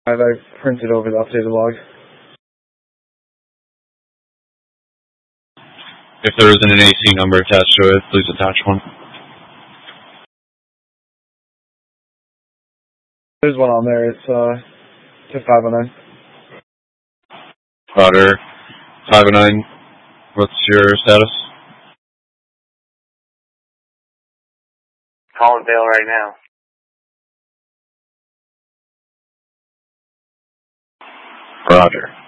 I printed over the updated log. If there isn't an AC number attached to it, please attach one. There's one on there. It's to 509. Roger. 509. What's your status? Calling Dale right now. Roger.